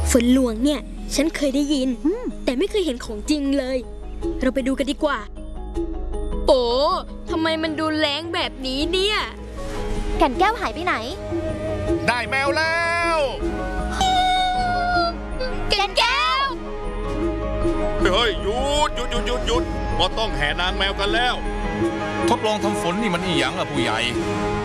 ฝนหลวงเนี่ยฉันเคยได้ยินแต่ไม่เคยเห็นของจริงเลยเราไปดูกันดีกว่าโอ้ทำไมมันดูแรงแบบนี้เนี่ยแก่นแก้วหายไปไหนได้แมวแล้วแก่นแก้วเฮ้ยหยุดก็ต้องแห่นางแมวกันแล้วทดลองทำฝนนี่มันอีหยังล่ะผู้ใหญ่